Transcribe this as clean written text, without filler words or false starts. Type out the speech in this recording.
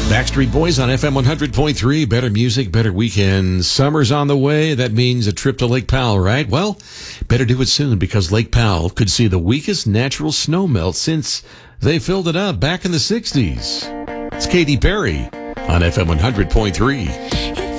Backstreet Boys on FM 100.3. Better music, better weekend. Summer's on the way. That means a trip to Lake Powell, right? Well, better do it soon because Lake Powell could see the weakest natural snow melt since they filled it up back in the 60s. It's Katy Perry on FM 100.3.